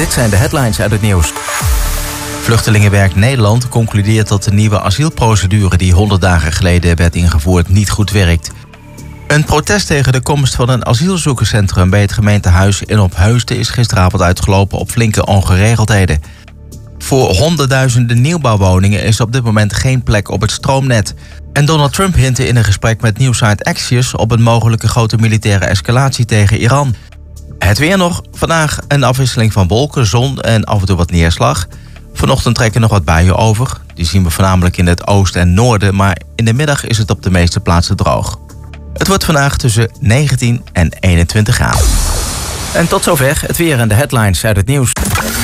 Dit zijn de headlines uit het nieuws. Vluchtelingenwerk Nederland concludeert dat de nieuwe asielprocedure die 100 dagen geleden werd ingevoerd niet goed werkt. Een protest tegen de komst van een asielzoekerscentrum bij het gemeentehuis in Opheusden is gisteravond uitgelopen op flinke ongeregeldheden. Voor honderdduizenden nieuwbouwwoningen is op dit moment geen plek op het stroomnet. En Donald Trump hintte in een gesprek met nieuwsite Axios op een mogelijke grote militaire escalatie tegen Iran. Het weer nog. Vandaag een afwisseling van wolken, zon en af en toe wat neerslag. Vanochtend trekken nog wat buien over. Die zien we voornamelijk in het oosten en noorden, maar in de middag is het op de meeste plaatsen droog. Het wordt vandaag tussen 19 en 21 graden. En tot zover het weer en de headlines uit het nieuws.